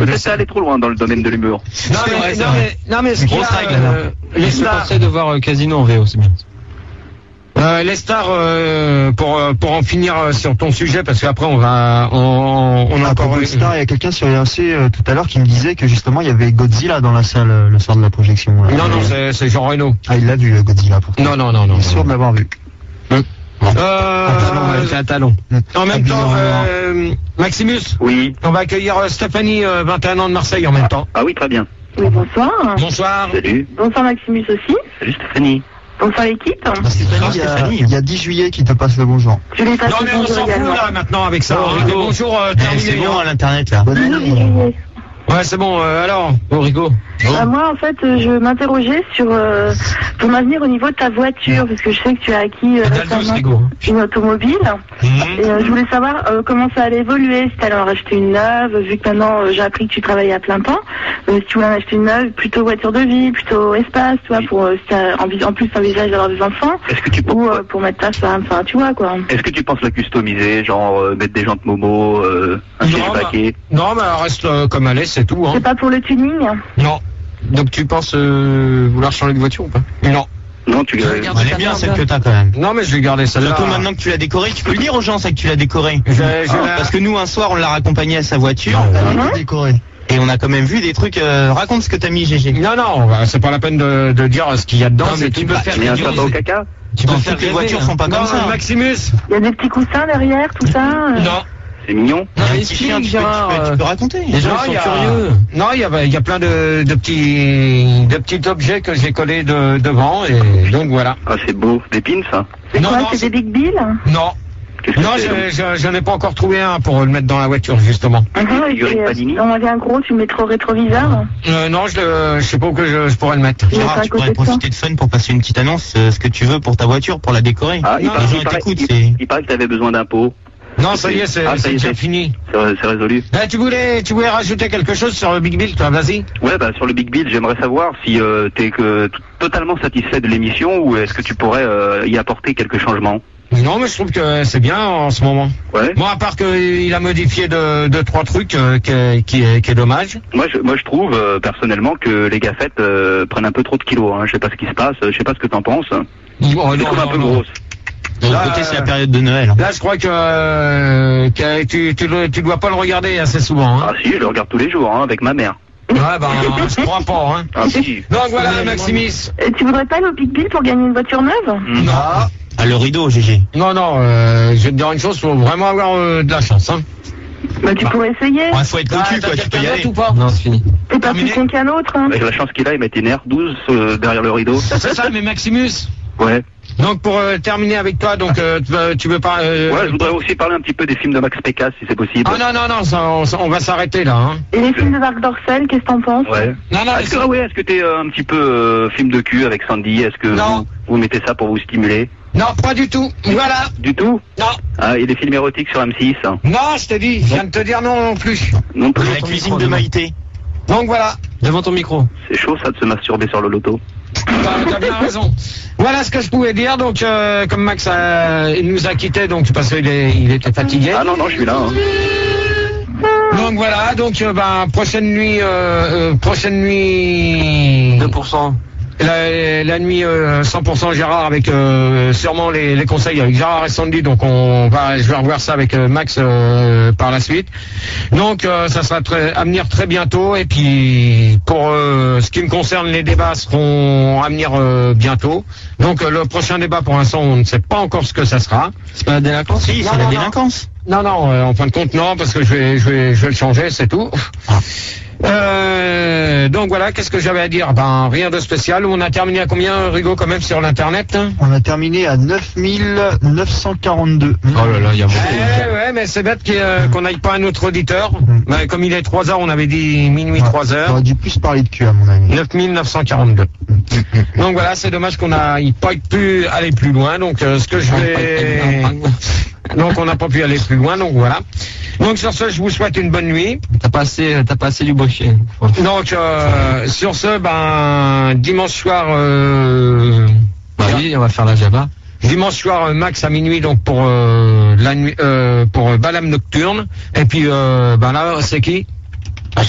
peut-être aller trop loin dans le domaine de l'humour. Non mais ce qu'il y a, les stars, de voir Casino en VO, c'est bien. Les stars, pour en finir sur ton sujet, parce qu'après on a encore une star. Il y a quelqu'un sur RC tout à l'heure qui me disait que justement il y avait Godzilla dans la salle le soir de la projection. Non, c'est Jean Reno. Ah, il l'a vu Godzilla pourtant. Non. Il est sûr de l'avoir vu. C'est un talon. En même temps, Maximus. Oui. On va accueillir Stéphanie, 21 ans de Marseille en même temps. Ah oui, très bien. Oui, bonsoir. Bonsoir. Salut. Bonsoir Maximus aussi. Salut Stéphanie. Bonsoir l'équipe. Stéphanie, il y a 10 juillet qui te passe le bonjour. Je l'ai passé. Non mais on s'en fout là maintenant avec ça. Bonjour, c'est bon à l'internet là. Ouais, c'est bon. Alors, Rico. Moi, en fait, je m'interrogeais sur ton avenir au niveau de ta voiture, parce que je sais que tu as acquis récemment une automobile. Et je voulais savoir comment ça allait évoluer, si tu allais en racheter une neuve, vu que maintenant j'ai appris que tu travaillais à plein temps. Si tu voulais en acheter une neuve, plutôt voiture de vie, plutôt espace, tu vois, pour si t'as en plus t'envisages d'avoir des enfants. Est-ce que tu penses ou pour mettre ta femme, enfin, tu vois quoi. Est-ce que tu penses la customiser, genre mettre des jantes Momo, un paquet? Non, mais elle reste comme elle est, c'est tout. Hein. C'est pas pour le tuning? Non. Donc tu penses vouloir changer de voiture ou pas? Non. Non, tu elle est bien celle que t'as quand même. Non, mais je vais garder celle-là. Surtout maintenant que tu l'as décorée, tu peux le dire aux gens ça que tu l'as décorée. Parce que nous un soir on l'a raccompagné à sa voiture. Décorée. Et on a quand même vu des trucs. Raconte ce que t'as mis, GG. Non, c'est pas la peine de dire ce qu'il y a dedans. Non, mais tu peux faire un au caca. Tu peux faire que les voitures sont pas comme ça. Maximus. Il y a des petits coussins derrière, tout ça. Non. C'est mignon. Non, un petit chien, tu peux raconter. Les gens sont curieux. Non, il y a plein de petits objets que j'ai collés devant et donc voilà. Ah, c'est beau. Des pins, ça. C'est quoi? C'est des Big Bill? Non. Non, j'en ai pas encore trouvé un pour le mettre dans la voiture, justement. On avait un gros, tu le mettrais au rétroviseur? Non, je sais pas où que je pourrais le mettre. Gérard, tu pourrais profiter de Fun pour passer une petite annonce, ce que tu veux pour ta voiture, pour la décorer. Ah, il paraît que t'avais besoin d'impôts. Non, ça y est, c'est déjà fini. C'est résolu. Tu voulais rajouter quelque chose sur le Big Bill, toi, vas-y. Ouais, sur le Big Bill, j'aimerais savoir si t'es totalement satisfait de l'émission ou est-ce que tu pourrais y apporter quelques changements. Non, mais je trouve que c'est bien en ce moment. Ouais. Moi, à part qu'il a modifié deux, trois trucs qui est dommage. Moi, je trouve personnellement que les gaffettes prennent un peu trop de kilos. Hein. Je sais pas ce qui se passe. Je sais pas ce que t'en penses. C'est comme un peu grosse. De l'autre côté, c'est la période de Noël. Là, je crois que tu dois pas le regarder assez souvent. Hein. Ah si, je le regarde tous les jours avec ma mère. Ouais, je crois pas. Hein. Ah si. Donc voilà, Maximis. Tu voudrais pas aller au Big Bill pour gagner une voiture neuve? Non. Ah, le rideau, GG. Non, je vais te dire une chose, faut vraiment avoir de la chance. Hein. Tu pourrais essayer. Ouais, faut être cocu, quoi, tu peux y aller. Ou pas? Non, c'est fini. T'es pas plus con qu'un autre. Hein. Avec la chance qu'il a, il mettait une R12 derrière le rideau. C'est ça, mais Maximus. Ouais. Donc pour terminer avec toi, donc tu veux pas... ouais, je voudrais aussi parler un petit peu des films de Max Pécasse, si c'est possible. Ah non, on va s'arrêter là. Hein. Et les films de Marc Dorcel, qu'est-ce que t'en penses? Ouais. Non, est-ce que t'es un petit peu film de cul avec Sandy? Est-ce que vous mettez ça pour vous stimuler? Non, pas du tout. Voilà. Du tout? Non. Ah, il y a des films érotiques sur M6. Hein. Non, je t'ai dit, je viens de te dire non plus. Non plus. La cuisine de Maïté. Donc voilà. Devant ton micro. C'est chaud ça de se masturber sur le loto. T'as bien raison. Voilà ce que je pouvais dire. Donc comme Max il nous a quittés, donc parce qu'il était fatigué. Ah non, je suis là. Hein. Donc voilà, donc prochaine nuit 2%. La nuit 100% Gérard avec sûrement les conseils avec Gérard et Sandy, donc je vais revoir ça avec Max par la suite. Donc ça sera à venir très bientôt, et puis pour ce qui me concerne, les débats seront à venir bientôt. Donc le prochain débat, pour l'instant on ne sait pas encore ce que ça sera. C'est pas la délinquance? Si, c'est la délinquance. Non, en fin de compte non, parce que je vais le changer, c'est tout. Donc voilà, qu'est-ce que j'avais à dire? Rien de spécial. On a terminé à combien, Rigo, quand même, sur l'internet? On a terminé à 9942. Oh là là, il y a beaucoup. Ouais, mais c'est bête qu'on n'aille pas un autre auditeur. Mais comme il est 3h, on avait dit minuit 3h. On aurait dû plus parler de cul, à mon avis. 9942. Donc voilà, c'est dommage qu'on n'ait pas pu aller plus loin. Donc ce que je vais... Donc on n'a pas pu aller plus loin, donc voilà. Donc sur ce, je vous souhaite une bonne nuit. T'as pas assez du bochet. Donc sur ce, dimanche soir... oui, on va faire la Java. Dimanche soir, Max à minuit, donc pour la nuit, pour Balam Nocturne. Et puis là, c'est qui?